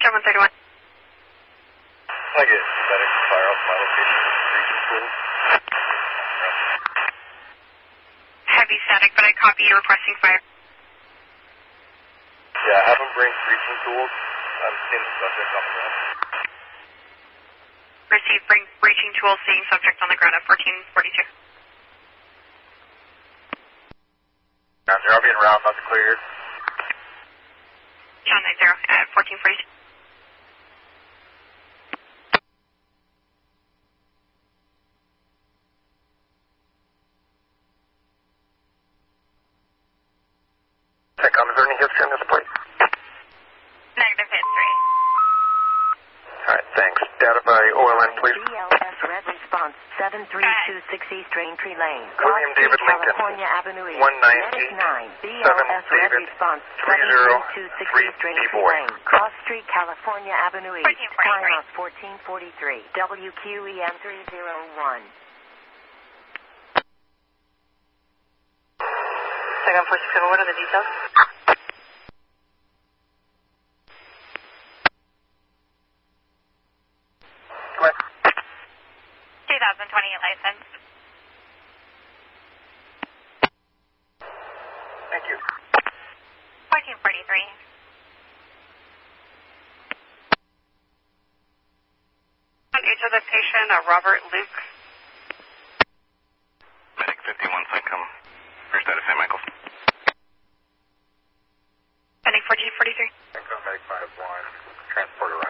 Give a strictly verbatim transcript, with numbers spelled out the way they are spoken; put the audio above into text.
seven thirty-one. I get medic fire off my location with breaching tools. Heavy static, but I copy you requesting fire. Yeah, have them bring breaching tools. I'm seeing the subject on the ground. Receive, bring breaching tools, seeing subject on the ground at fourteen forty-two. Ground zero, being around, about to clear here. John nine zero at fourteen forty-two. Check on, is there any history on this plate? Negative history. Alright, thanks. Data by O L N, please. B L S Red Response, seven three two six East Raintree Lane. William David Lincoln, California Avenue East. one nine eight seven David three zero three D boy. Cross Street, California Avenue East. fourteen forty-three. Time out fourteen forty-three. W Q E M three zero one. Second forty-seven, what are the details? Go ahead. twenty twenty-eight license. Thank you. fourteen forty-three. Age of the patient, uh, Robert Luke. Medic fifty-one, sign come. First out of Saint Michael's. Medic fourteen forty-three. Medic five one, transport around.